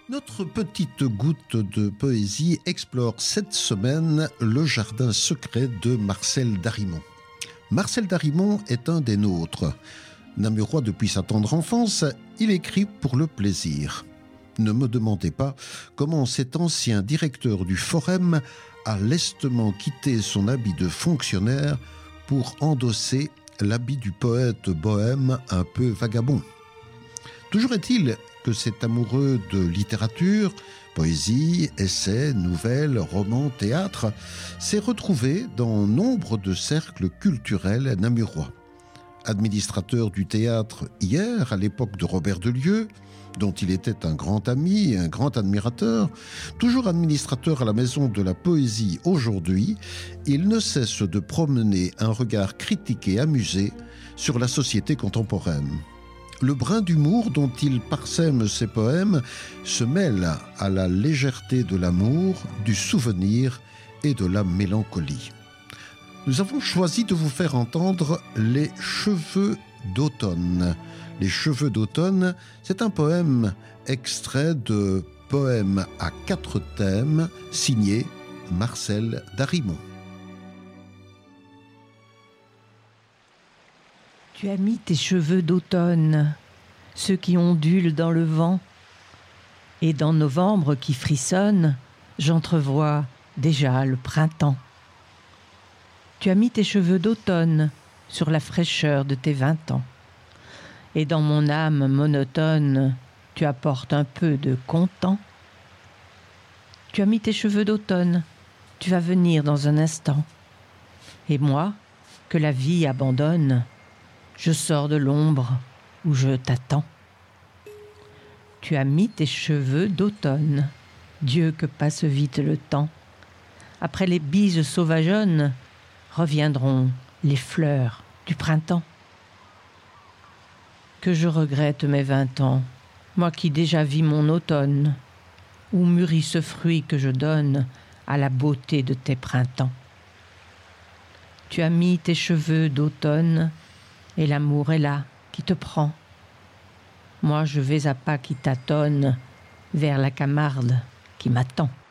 Notre petite goutte de poésie explore cette semaine le jardin secret de Marcel Darimont. Marcel Darimont est un des nôtres. Namurois depuis sa tendre enfance, il écrit pour le plaisir. Ne me demandez pas comment cet ancien directeur du Forum a lestement quitté son habit de fonctionnaire pour endosser l'habit du poète bohème un peu vagabond. Toujours est-il que cet amoureux de littérature, poésie, essais, nouvelles, romans, théâtre, s'est retrouvé dans nombre de cercles culturels namurois. Administrateur du théâtre hier, à l'époque de Robert Delieu, dont il était un grand ami et un grand admirateur, toujours administrateur à la Maison de la Poésie aujourd'hui, il ne cesse de promener un regard critique et amusé sur la société contemporaine. Le brin d'humour dont il parsème ses poèmes se mêle à la légèreté de l'amour, du souvenir et de la mélancolie. Nous avons choisi de vous faire entendre Les cheveux d'automne. Les cheveux d'automne, c'est un poème extrait de Poème à 4 thèmes, signé Marcel Darimont. Tu as mis tes cheveux d'automne, ceux qui ondulent dans le vent, et dans novembre qui frissonne, j'entrevois déjà le printemps. Tu as mis tes cheveux d'automne sur la fraîcheur de tes 20 ans, et dans mon âme monotone, tu apportes un peu de content. Tu as mis tes cheveux d'automne, tu vas venir dans un instant, et moi, que la vie abandonne, je sors de l'ombre où je t'attends. Tu as mis tes cheveux d'automne, Dieu que passe vite le temps. Après les bises sauvageonnes, reviendront les fleurs du printemps. Que je regrette mes 20 ans, moi qui déjà vis mon automne, où mûrit ce fruit que je donne à la beauté de tes printemps. Tu as mis tes cheveux d'automne, et l'amour est là, qui te prend. Moi, je vais à pas qui tâtonne vers la Camarde qui m'attend.